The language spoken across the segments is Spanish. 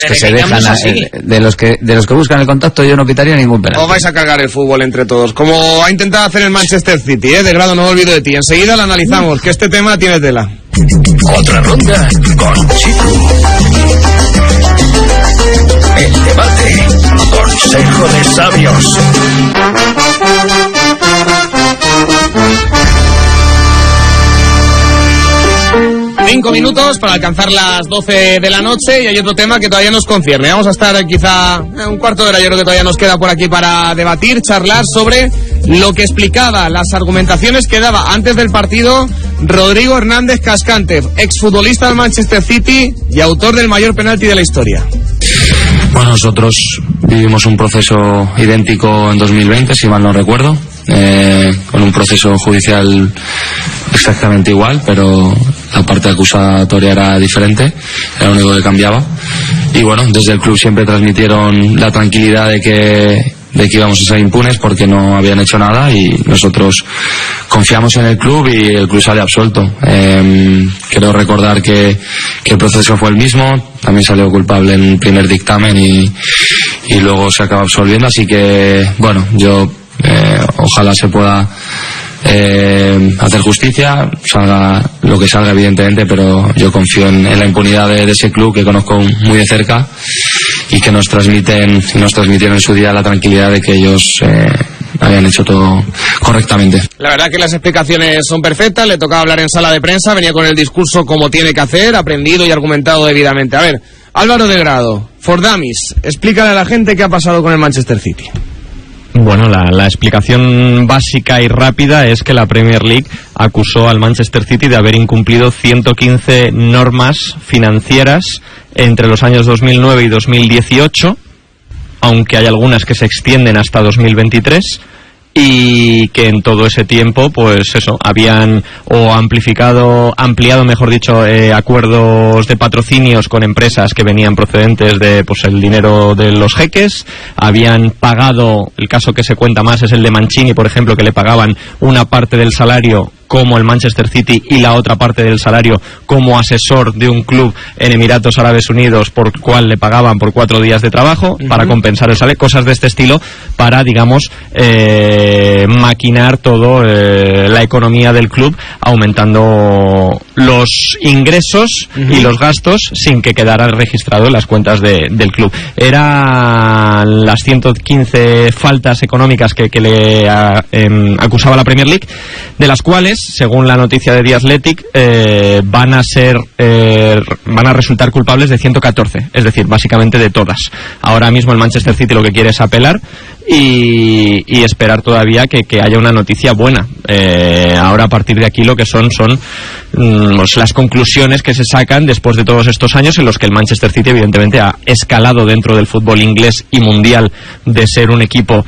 que se dejan de los que buscan el contacto. Yo no pitaría ningún penalti. Os vais a cargar el fútbol entre todos, como ha intentado hacer el Manchester City, de grado no me olvido de ti. Enseguida lo analizamos, que este tema tiene tela. Otra ronda con Chico. El debate. Consejo de sabios. 5 minutos para alcanzar las 12 de la noche y hay otro tema que todavía nos concierne. Vamos a estar quizá un cuarto de hora, yo creo que todavía nos queda por aquí para debatir, charlar sobre lo que explicaba, las argumentaciones que daba antes del partido Rodrigo Hernández Cascante, exfutbolista del Manchester City y autor del mayor penalti de la historia. Bueno, nosotros vivimos un proceso idéntico en 2020, si mal no recuerdo, con un proceso judicial exactamente igual, pero la parte acusatoria era diferente, era lo único que cambiaba. Y bueno, desde el club siempre transmitieron la tranquilidad de que íbamos a ser impunes porque no habían hecho nada, y nosotros confiamos en el club y el club sale absuelto. Quiero recordar que el proceso fue el mismo, también salió culpable en el primer dictamen y luego se acaba absolviendo, así que bueno, yo ojalá se pueda hacer justicia, salga lo que salga evidentemente, pero yo confío en la impunidad de ese club que conozco muy de cerca y que nos transmitieron en su día la tranquilidad de que ellos habían hecho todo correctamente. La verdad que las explicaciones son perfectas, le tocaba hablar en sala de prensa, venía con el discurso como tiene que hacer, aprendido y argumentado debidamente. A ver, Álvaro de Grado, For Dummies, explícale a la gente qué ha pasado con el Manchester City. Bueno, la explicación básica y rápida es que la Premier League acusó al Manchester City de haber incumplido 115 normas financieras entre los años 2009 y 2018, aunque hay algunas que se extienden hasta 2023, y que en todo ese tiempo, pues eso, habían ampliado, mejor dicho, acuerdos de patrocinios con empresas que venían procedentes de, pues, el dinero de los jeques, habían pagado, el caso que se cuenta más es el de Mancini, por ejemplo, que le pagaban una parte del salario como el Manchester City y la otra parte del salario como asesor de un club en Emiratos Árabes Unidos, por cual le pagaban por 4 días de trabajo para compensar el salario, cosas de este estilo, para, digamos, maquinar todo la economía del club, aumentando los ingresos y los gastos sin que quedara registrado en las cuentas del club. Eran las 115 faltas económicas que le acusaba la Premier League, de las cuales, según la noticia de The Athletic, van a resultar culpables de 114, es decir, básicamente de todas. Ahora mismo el Manchester City lo que quiere es apelar y esperar todavía que haya una noticia buena. Ahora, a partir de aquí, lo que son las conclusiones que se sacan después de todos estos años en los que el Manchester City evidentemente ha escalado dentro del fútbol inglés y mundial, de ser un equipo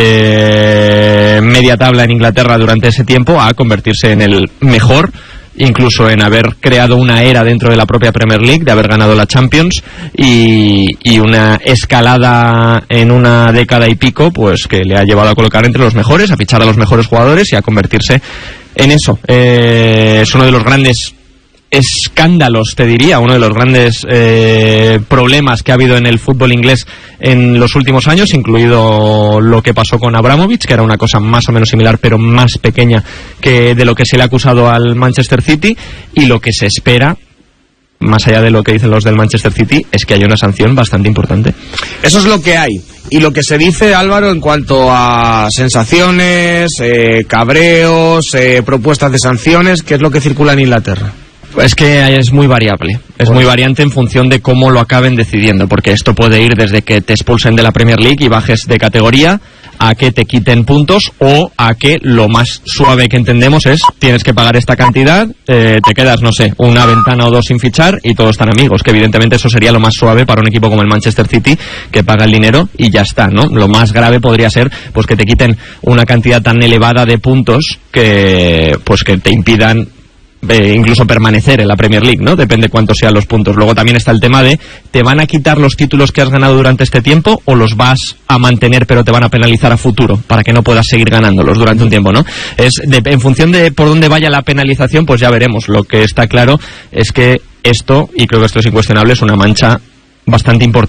de media tabla en Inglaterra durante ese tiempo a convertirse en el mejor, incluso en haber creado una era dentro de la propia Premier League, de haber ganado la Champions, y una escalada en una década y pico, pues que le ha llevado a colocar entre los mejores, a fichar a los mejores jugadores y a convertirse en eso. Es uno de los grandes escándalos, te diría, uno de los grandes problemas que ha habido en el fútbol inglés en los últimos años, incluido lo que pasó con Abramovich, que era una cosa más o menos similar pero más pequeña que de lo que se le ha acusado al Manchester City, y lo que se espera, más allá de lo que dicen los del Manchester City, es que haya una sanción bastante importante. Eso es lo que hay. Y lo que se dice, Álvaro, en cuanto a sensaciones, cabreos, propuestas de sanciones, ¿qué es lo que circula en Inglaterra? Es que es muy variable, muy variante en función de cómo lo acaben decidiendo, porque esto puede ir desde que te expulsen de la Premier League y bajes de categoría, a que te quiten puntos, o a que lo más suave que entendemos es: tienes que pagar esta cantidad, te quedas, no sé, una ventana o dos sin fichar y todos están amigos, que evidentemente eso sería lo más suave para un equipo como el Manchester City, que paga el dinero y ya está, ¿no? Lo más grave podría ser, pues, que te quiten una cantidad tan elevada de puntos que te impidan incluso permanecer en la Premier League, ¿no? Depende cuántos sean los puntos. Luego también está el tema de: ¿te van a quitar los títulos que has ganado durante este tiempo o los vas a mantener pero te van a penalizar a futuro para que no puedas seguir ganándolos durante un tiempo, ¿no? En función de por dónde vaya la penalización, pues ya veremos. Lo que está claro es que esto, y creo que esto es incuestionable, es una mancha bastante importante